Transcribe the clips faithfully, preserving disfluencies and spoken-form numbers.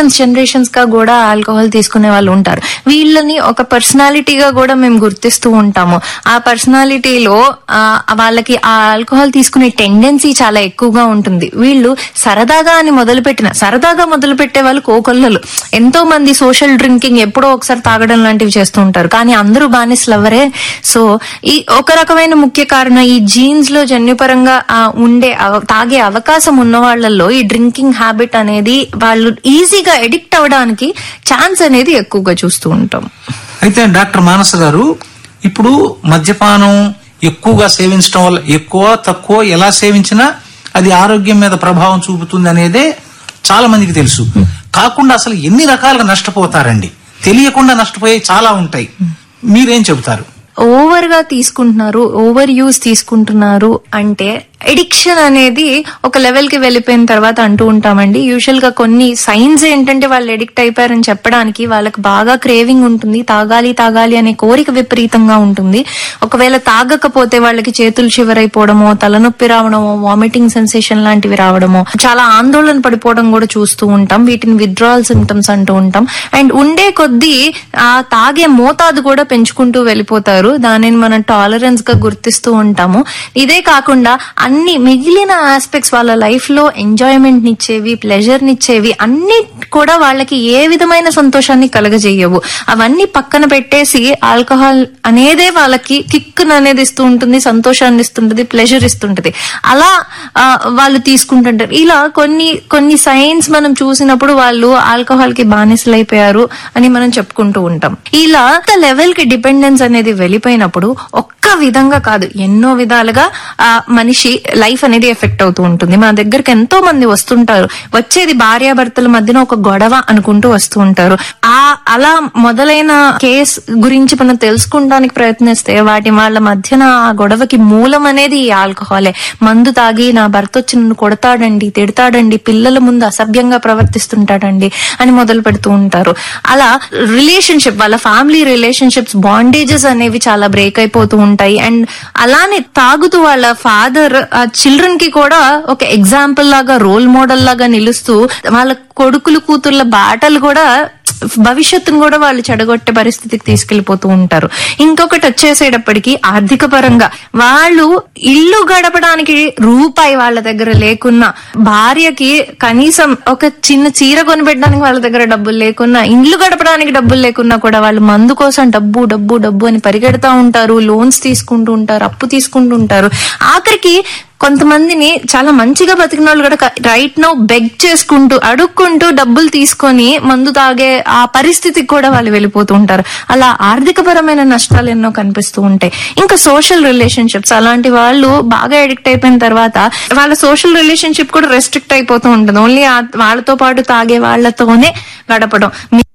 Generations generations గా కూడా alcohol తీసుకునే వాళ్ళు ఉంటారు. వీళ్ళని ఒక పర్సనాలిటీగా కూడా మేము గుర్తిస్తూ ఉంటాము. ఆ పర్సనాలిటీలో వాళ్ళకి ఆ ఆల్కహాల్ తీసుకునే టెండెన్సీ చాలా ఎక్కువగా ఉంటుంది. వీళ్ళు సరదాగా అని మొదలుపెట్టిన సరదాగా మొదలు పెట్టే వాళ్ళు కోకొల్లలు. ఎంతో మంది సోషల్ డ్రింకింగ్ ఎప్పుడో ఒకసారి తాగడం లాంటివి చేస్తూ ఉంటారు, కానీ అందరూ బానిసలు ఎవరే. సో ఈ ఒక రకమైన ముఖ్య కారణం ఈ జీన్స్ లో జన్యుపరంగా ఉండే తాగే అవకాశం ఉన్న వాళ్ళల్లో ఈ డ్రింకింగ్ హ్యాబిట్ అనేది వాళ్ళు ఈజీగా ఎడిక్ట్ అవ్వడానికి ఛాన్స్ అనేది ఎక్కువగా చూస్తూ ఉంటాం. అయితే డాక్టర్ మానస గారు, ఇప్పుడు మద్యపానం ఎక్కువగా సేవించడం వల్ల ఎక్కువ తక్కువ ఎలా సేవించినా అది ఆరోగ్యం మీద ప్రభావం చూపుతుంది అనేదే చాలా మందికి తెలుసు. కాకుండా అసలు ఎన్ని రకాలుగా నష్టపోతారండి, తెలియకుండా నష్టపోయే చాలా ఉంటాయి. మీరేం చెబుతారు? ఓవర్ గా తీసుకుంటున్నారు, ఓవర్ యూజ్ తీసుకుంటున్నారు అంటే ఎడిక్షన్ అనేది ఒక లెవెల్ కి వెళ్ళిపోయిన తర్వాత అంటూ ఉంటామండి. యూజువల్ గా కొన్ని సైన్స్ ఏంటంటే వాళ్ళు ఎడిక్ట్ అయిపోయారని చెప్పడానికి వాళ్ళకి బాగా క్రేవింగ్ ఉంటుంది, తాగాలి తాగాలి అనే కోరిక విపరీతంగా ఉంటుంది. ఒకవేళ తాగకపోతే వాళ్ళకి చేతులు చివరైపోవడమో, తలనొప్పి రావడమో, వామిటింగ్ సెన్సేషన్ లాంటివి రావడమో, చాలా ఆందోళన పడిపోవడం కూడా చూస్తూ ఉంటాం. వీటిని విత్డ్రావల్ సిమ్టమ్స్ అంటూ ఉంటాం. అండ్ ఉండే కొద్దీ ఆ తాగే మోతాదు కూడా పెంచుకుంటూ వెళ్ళిపోతారు. దానిని మనం టాలరెన్స్ గా గుర్తిస్తూ ఉంటాము. ఇదే కాకుండా అన్ని మిగిలిన ఆస్పెక్ట్స్ వాళ్ళ లైఫ్ లో ఎంజాయ్మెంట్ నిచ్చేవి, ప్లెజర్ నిచ్చేవి అన్ని కూడా వాళ్ళకి ఏ విధమైన సంతోషాన్ని కలగజేయవు. అవన్నీ పక్కన పెట్టేసి ఆల్కహాల్ అనేదే వాళ్ళకి కిక్ అనేది ఇస్తూ ఉంటుంది, సంతోషాన్ని ఇస్తుంటది, ప్లెజర్ ఇస్తుంటది. అలా వాళ్ళు తీసుకుంటుంటారు. ఇలా కొన్ని కొన్ని సైన్స్ మనం చూసినప్పుడు వాళ్ళు ఆల్కహాల్ కి బానిసలైపోయారు అని మనం చెప్పుకుంటూ ఉంటాం. ఇలా లెవెల్ కి డిపెండెన్స్ అనేది వెళ్ళిపోయినప్పుడు ఒక్క విధంగా కాదు, ఎన్నో విధాలుగా ఆ మనిషి లైఫ్ అనేది ఎఫెక్ట్ అవుతూ ఉంటుంది. మన దగ్గరికి ఎంతో మంది వస్తుంటారు, వచ్చేది భార్యాభర్తల మధ్యన ఒక గొడవ అనుకుంటూ వస్తూ ఉంటారు. ఆ అలా మొదలైన కేస్ గురించి మనం తెలుసుకోవడానికి ప్రయత్నిస్తే వాటి వాళ్ళ మధ్యన ఆ గొడవకి మూలం అనేది ఈ ఆల్కహాలే. మందు తాగి నా భర్త వచ్చి నన్ను కొడతాడండి, తిడతాడండి, పిల్లల ముందు అసభ్యంగా ప్రవర్తిస్తుంటాడండి అని మొదలు పెడుతూ ఉంటారు. అలా రిలేషన్షిప్, వాళ్ళ ఫ్యామిలీ రిలేషన్షిప్స్, బాండేజెస్ అనేవి చాలా బ్రేక్ అయిపోతూ ఉంటాయి. అండ్ అలానే తాగుతూ వాళ్ళ ఫాదర్ ఆ చిల్డ్రన్ కి కూడా ఒక ఎగ్జాంపుల్ లాగా, రోల్ మోడల్ లాగా నిలుస్తూ వాళ్ళ కొడుకులు కూతుర్ల బాటలు కూడా భవిష్యత్తును కూడా వాళ్ళు చెడగొట్టే పరిస్థితికి తీసుకెళ్లిపోతూ ఉంటారు. ఇంకొకటి వచ్చేసేటప్పటికి ఆర్థిక పరంగా వాళ్ళు ఇల్లు గడపడానికి రూపాయి వాళ్ళ దగ్గర లేకున్నా, భార్యకి కనీసం ఒక చిన్న చీర కొనిపెట్టడానికి వాళ్ళ దగ్గర డబ్బులు లేకున్నా, ఇల్లు గడపడానికి డబ్బులు లేకున్నా కూడా వాళ్ళు మందు కోసం డబ్బు డబ్బు డబ్బు అని పరిగెడతా ఉంటారు, లోన్స్ తీసుకుంటూ ఉంటారు, అప్పు తీసుకుంటూ ఉంటారు. ఆఖరికి కొంతమందిని చాలా మంచిగా బతికిన వాళ్ళు కూడా రైట్ నౌ బెగ్ చేసుకుంటూ, అడుక్కుంటూ డబ్బులు తీసుకొని మందు తాగే ఆ పరిస్థితికి కూడా వాళ్ళు వెళ్ళిపోతూ ఉంటారు. అలా ఆర్థిక పరమైన నష్టాలు ఎన్నో కనిపిస్తూ ఉంటాయి. ఇంకా సోషల్ రిలేషన్షిప్స్, అలాంటి వాళ్ళు బాగా అడిక్ట్ అయిపోయిన తర్వాత వాళ్ళ సోషల్ రిలేషన్షిప్ కూడా రెస్ట్రిక్ట్ అయిపోతూ ఉంటుంది. ఓన్లీ వాళ్ళతో పాటు తాగే వాళ్లతోనే గడపడం.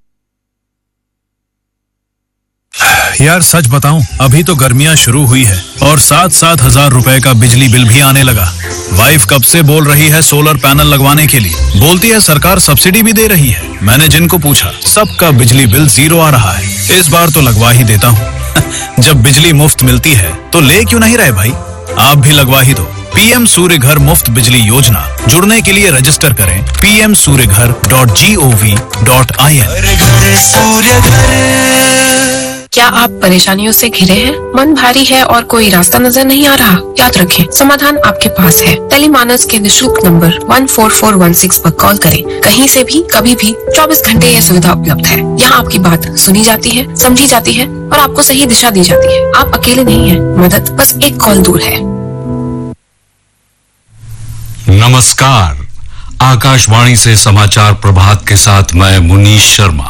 यार सच बताऊं, अभी तो गर्मियां शुरू हुई है और सात सात हजार रुपए का बिजली बिल भी आने लगा। वाइफ कब से बोल रही है सोलर पैनल लगवाने के लिए, बोलती है सरकार सब्सिडी भी दे रही है। मैंने जिनको पूछा सबका बिजली बिल जीरो आ रहा है। इस बार तो लगवा ही देता हूँ। जब बिजली मुफ्त मिलती है तो ले क्यों नहीं रहे भाई, आप भी लगवा ही दो। पीएम सूर्य घर मुफ्त बिजली योजना, जुड़ने के लिए रजिस्टर करें पी एम सूर्य घर dot G O V dot I N. क्या आप परेशानियों से घिरे हैं? मन भारी है और कोई रास्ता नजर नहीं आ रहा? याद रखें, समाधान आपके पास है। टेलीमानस के निशुल्क number one four four one six पर कॉल करें। कहीं से भी, कभी भी, चौबीस घंटे ये सुविधा उपलब्ध है। यहाँ आपकी बात सुनी जाती है, समझी जाती है और आपको सही दिशा दी जाती है। आप अकेले नहीं हैं, मदद बस एक कॉल दूर है। नमस्कार, आकाशवाणी से समाचार प्रभात के साथ मैं मुनीश शर्मा।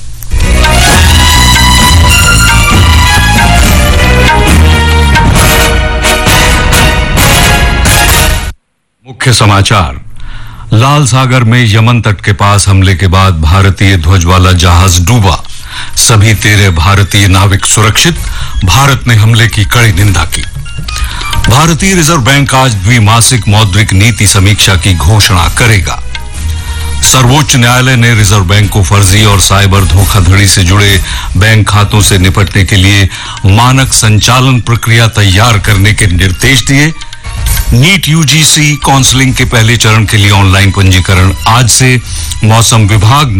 मुख्य समाचार। लाल सागर में यमन तट के पास हमले के बाद भारतीय ध्वज वाला जहाज डूबा, सभी तेरह भारतीय नाविक सुरक्षित, भारत ने हमले की कड़ी निंदा की। भारतीय रिजर्व बैंक आज द्विमासिक मौद्रिक नीति समीक्षा की घोषणा करेगा। सर्वोच्च न्यायालय ने रिजर्व बैंक को फर्जी और साइबर धोखाधड़ी से जुड़े बैंक खातों से निपटने के लिए मानक संचालन प्रक्रिया तैयार करने के निर्देश दिए। नीट यूजीसी काउंसलिंग के पहले चरण के लिए ऑनलाइन पंजीकरण आज से। मौसम विभाग